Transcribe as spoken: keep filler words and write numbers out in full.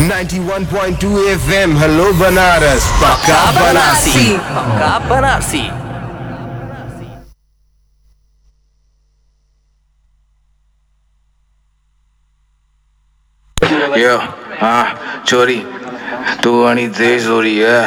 ninety-one point two F M, hello Banaras, पक्का बनारसी, पक्का Banarasi. Yo, हाँ चोरी तू आनी तेज हो रही है।